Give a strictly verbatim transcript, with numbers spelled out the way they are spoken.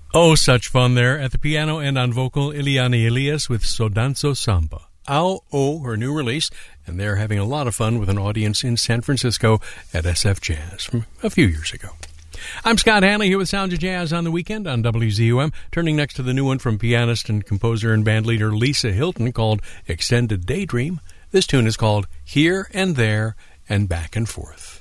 Oh, such fun there. At the piano and on vocal, Ileana Elias with So Danzo Samba. Ao O, her new release, and they're having a lot of fun with an audience in San Francisco at S F Jazz from a few years ago. I'm Scott Hanley here with Sounds of Jazz on the Weekend on W Z U M. Turning next to the new one from pianist and composer and bandleader Lisa Hilton called Extended Daydream. This tune is called Here and There and Back and Forth.